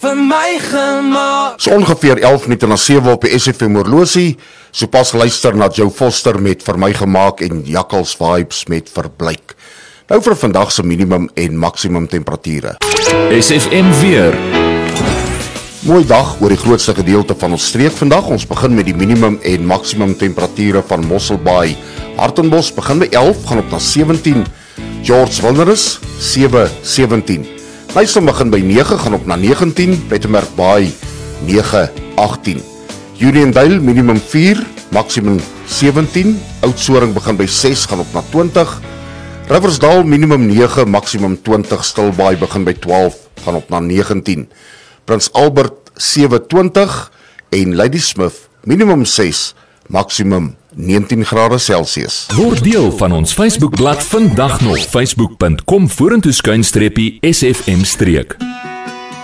vir my gemaak. So ongeveer 11 minute na 7 op die SFM horlosie. So pas luister na Joe Foster met Vir my gemaak en Jakkals Vibes met Verblyk. Nou vir vandag se minimum en maksimum temperature. SFM weer. Mooi dag oor die grootste gedeelte van ons streek vandag. Ons begin met die minimum en maksimum temperature van Mosselbaai. Hartenbos begin by 11, gaan op na 17. George Wilderness 7:17. Nyson begin by 9, gaan op na 19. Pietermaritzburg 9:18. Uniondale minimum 4, maksimum 17. Oudtshoorn begin by 6, gaan op na 20. Riversdale minimum 9, maksimum 20. Stilbaai begin by 12, gaan op na 19. Prins Albert 7:20 en Ladysmith minimum 6, maksimum 19 grade Celsius. Word deel van ons Facebookblad vandag nog. Facebook.com/SFM streek.